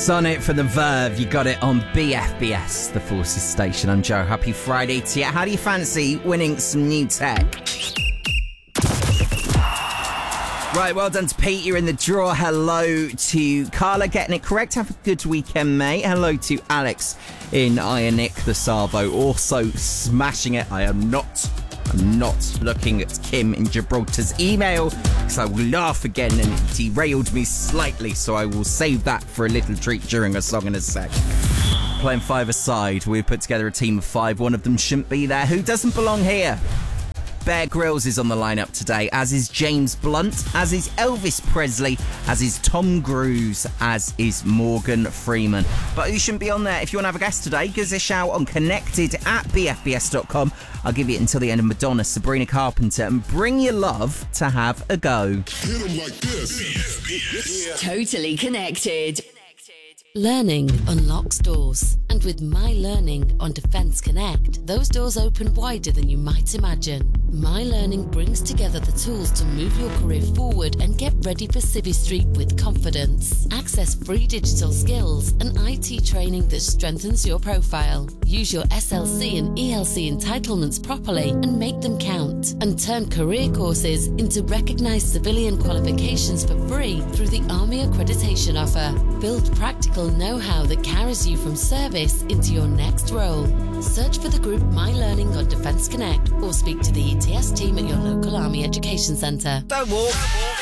Sonnet from The Verve. You got it on BFBS, the Forces Station. I'm Joe. Happy Friday to you. How do you fancy winning some new tech? Right, well done to Pete. You're in the draw. Hello to Carla, getting it correct. Have a good weekend, mate. Hello to Alex in Ionic, the Savo, also smashing it. I'm not looking at Kim in Gibraltar's email because I will laugh again and it derailed me slightly, so I will save that for a little treat during a song in a sec. Playing five-a-side, we've put together a team of five. One of them shouldn't be there. Who doesn't belong here? Bear Grylls is on the lineup today, as is James Blunt, as is Elvis Presley, as is Tom Cruise, as is Morgan Freeman. But who shouldn't be on there? If you want to have a guest today, give us a shout on connected@bfbs.com. I'll give you it until the end of Madonna, Sabrina Carpenter, and bring your love to have a go. Hit 'em like this. Totally connected. Learning unlocks doors, and with My Learning on Defence Connect, those doors open wider than you might imagine. My Learning brings together the tools to move your career forward and get ready for Civvy Street with confidence. Access free digital skills and IT training that strengthens your profile. Use your SLC and ELC entitlements properly and make them count. And turn career courses into recognised civilian qualifications for free through the Army Accreditation Offer. Build practical know-how that carries you from service into your next role. Search for the group My Learning on Defence Connect or speak to the ETS team at your local Army Education Centre. Don't walk.